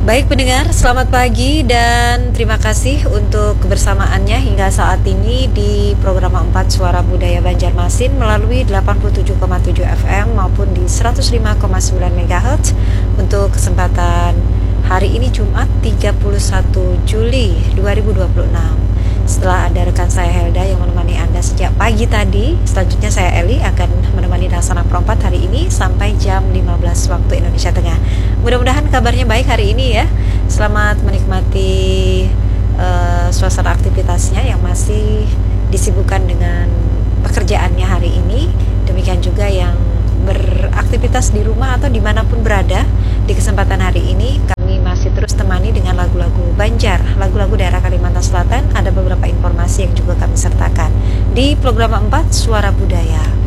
Baik pendengar, selamat pagi dan terima kasih untuk kebersamaannya hingga saat ini di program 4 Suara Budaya Banjarmasin melalui 87,7 FM maupun di 105,9 MHz untuk kesempatan hari ini Jumat 31 Juli 2026. Setelah ada rekan saya Helda yang menemani Anda sejak pagi tadi, selanjutnya saya Eli akan menemani Laksana Perompat hari ini sampai jam 15 waktu Indonesia Tengah. Mudah-mudahan kabarnya baik hari ini ya. Selamat menikmati suasana aktivitasnya yang masih disibukkan dengan pekerjaannya hari ini. Demikian juga yang beraktivitas di rumah atau dimanapun berada. Di kesempatan hari ini kami masih terus temani dengan lagu-lagu Banjar, lagu-lagu daerah Kalimantan Selatan. Ada beberapa informasi yang juga kami sertakan di program 4 Suara Budaya.